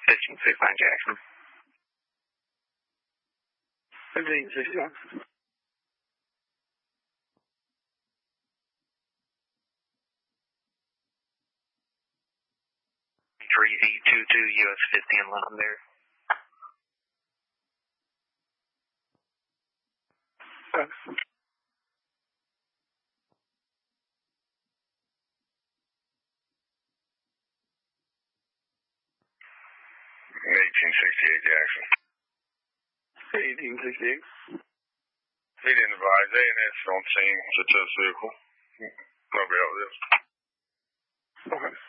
1569 Jackson. 1569. 3822 US 50 in Londonderry. Okay. 1868 Jackson. 1868. He didn't advise A&S on scene. It's a tough vehicle. Nobody else is. Okay.